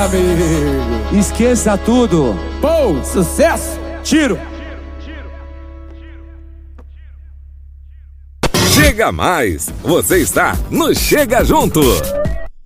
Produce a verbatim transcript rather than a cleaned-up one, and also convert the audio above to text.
amigo. Esqueça tudo. Pô, sucesso. Tiro. Chega mais. Você está no Chega Junto.